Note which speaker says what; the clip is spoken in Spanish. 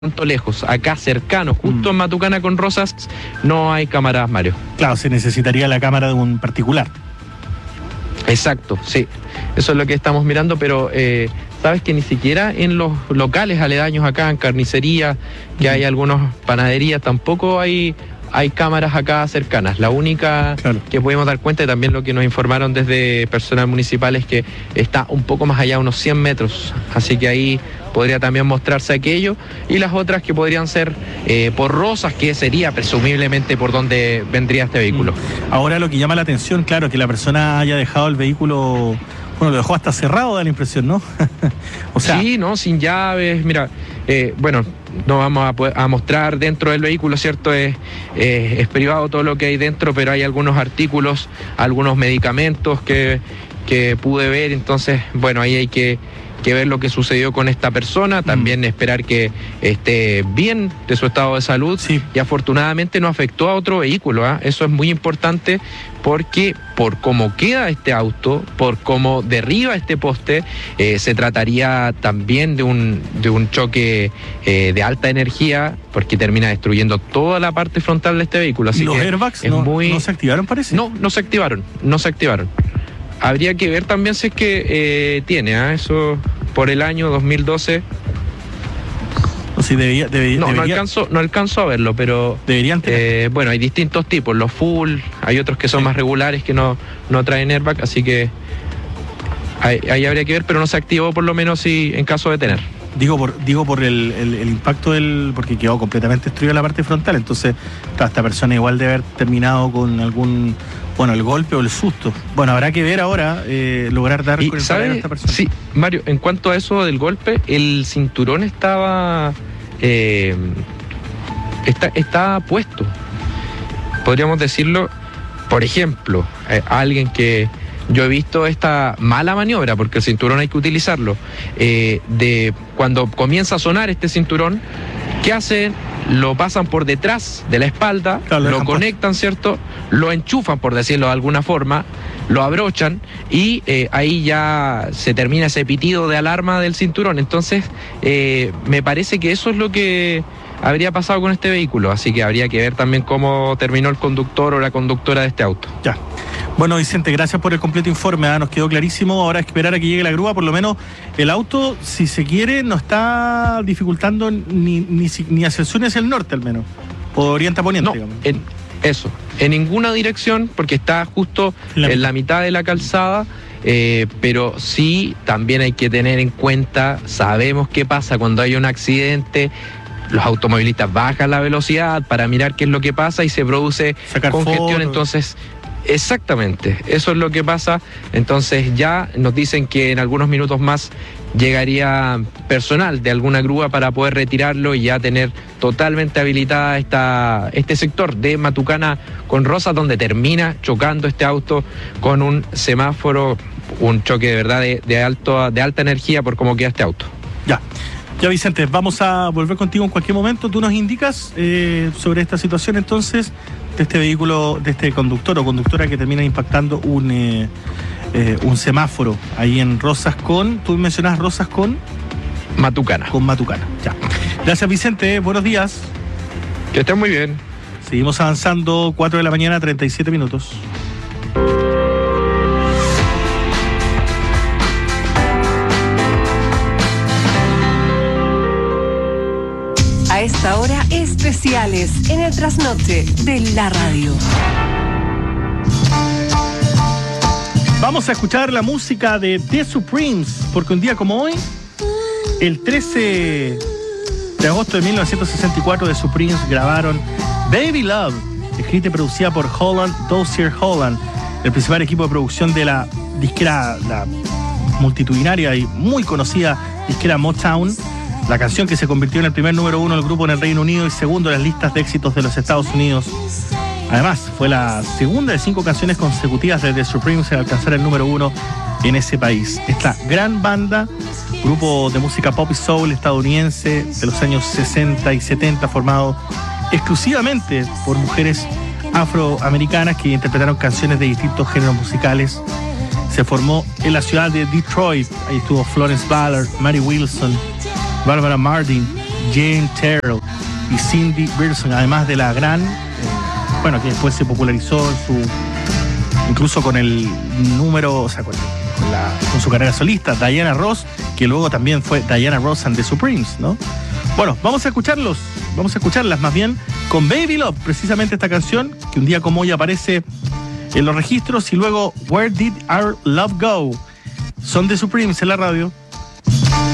Speaker 1: tanto lejos, acá cercano, justo en Matucana con Rosas, no hay cámaras, Mario.
Speaker 2: Claro, se necesitaría la cámara de un particular.
Speaker 1: Exacto, sí. Eso es lo que estamos mirando, pero sabes que ni siquiera en los locales aledaños acá, en carnicería, que hay algunas panaderías, tampoco hay cámaras acá cercanas. La única que podemos dar cuenta, y también lo que nos informaron desde personal municipal, es que está un poco más allá, unos 100 metros. Así que ahí podría también mostrarse aquello. Y las otras que podrían ser por Rosas, que sería presumiblemente por donde vendría este vehículo.
Speaker 2: Ahora lo que llama la atención, claro, que la persona haya dejado el vehículo... Bueno, lo dejó hasta cerrado, da la impresión, ¿no?
Speaker 1: O sea, sí, ¿no? Sin llaves, mira, bueno, no vamos a mostrar dentro del vehículo, ¿cierto? Es privado todo lo que hay dentro, pero hay algunos artículos, algunos medicamentos que pude ver, entonces, bueno, ahí hay que ver lo que sucedió con esta persona, también esperar que esté bien de su estado de salud, y afortunadamente no afectó a otro vehículo, ¿eh? Eso es muy importante, porque por cómo queda este auto, por cómo derriba este poste, se trataría también de un choque de alta energía, porque termina destruyendo toda la parte frontal de este vehículo. Así
Speaker 2: ¿Y los airbags no se activaron, parece?
Speaker 1: No se activaron. Habría que ver también si es que tiene, eso por el año 2012.
Speaker 2: Sí,
Speaker 1: no alcanzo a verlo, pero
Speaker 2: deberían tener.
Speaker 1: Bueno, hay distintos tipos, los full, hay otros que son más regulares que no traen airbag, así que ahí habría que ver, pero no se activó por lo menos si en caso de tener.
Speaker 2: Digo por el impacto porque quedó completamente destruida la parte frontal, entonces esta persona igual debe haber terminado con algún, el golpe o el susto. Bueno, habrá que ver ahora, lograr dar con el paradero a esta persona.
Speaker 1: Sí, Mario, en cuanto a eso del golpe, el cinturón estaba puesto. Podríamos decirlo, por ejemplo, alguien que... Yo he visto esta mala maniobra, porque el cinturón hay que utilizarlo, de cuando comienza a sonar este cinturón, ¿qué hacen? Lo pasan por detrás de la espalda, lo conectan, ¿cierto? Lo enchufan, por decirlo de alguna forma, lo abrochan y ahí ya se termina ese pitido de alarma del cinturón. Entonces, me parece que eso es lo que habría pasado con este vehículo, así que habría que ver también cómo terminó el conductor o la conductora de este auto.
Speaker 2: Ya. Bueno, Vicente, gracias por el completo informe, nos quedó clarísimo. Ahora esperar a que llegue la grúa, por lo menos el auto, si se quiere, no está dificultando ni hacia el sur ni hacia el norte, al menos, o oriente a poniente, digamos.
Speaker 1: En ninguna dirección, porque está justo en la mitad de la calzada. Pero sí, también hay que tener en cuenta, sabemos qué pasa cuando hay un accidente. Los automovilistas bajan la velocidad para mirar qué es lo que pasa y se produce congestión. Entonces, exactamente, eso es lo que pasa. Entonces ya nos dicen que en algunos minutos más llegaría personal de alguna grúa para poder retirarlo y ya tener totalmente habilitada este sector de Matucana con Rosas, donde termina chocando este auto con un semáforo, un choque de verdad de alta energía por cómo queda este auto.
Speaker 2: Ya, Vicente, vamos a volver contigo en cualquier momento. Tú nos indicas sobre esta situación entonces de este vehículo, de este conductor o conductora que termina impactando un semáforo ahí en Rosas tú mencionas Rosas con
Speaker 1: Matucana.
Speaker 2: Con Matucana, ya. Gracias, Vicente, buenos días.
Speaker 1: Que estén muy bien.
Speaker 2: Seguimos avanzando, 4 de la mañana, 37 minutos.
Speaker 3: A esta hora, especiales en el trasnoche de la radio.
Speaker 2: Vamos a escuchar la música de The Supremes, porque un día como hoy, el 13 de agosto de 1964, The Supremes grabaron Baby Love, escrita y producida por Dozier Holland, el principal equipo de producción de la disquera, la multitudinaria y muy conocida disquera Motown. La canción que se convirtió en el primer número 1 del grupo en el Reino Unido y segundo en las listas de éxitos de los Estados Unidos. Además, fue la segunda de 5 canciones consecutivas de The Supremes en alcanzar el número 1 en ese país. Esta gran banda, grupo de música pop y soul estadounidense de los años 60 y 70, formado exclusivamente por mujeres afroamericanas que interpretaron canciones de distintos géneros musicales. Se formó en la ciudad de Detroit. Ahí estuvo Florence Ballard, Mary Wilson, Barbara Mardin, Jane Terrell y Cindy Pearson, además de la gran, que después se popularizó incluso con el número, o sea, con su carrera solista, Diana Ross, que luego también fue Diana Ross and the Supremes, ¿no? Bueno, vamos a escucharlas más bien, con Baby Love, precisamente esta canción, que un día como hoy aparece en los registros, y luego Where Did Our Love Go? Son The Supremes en la radio.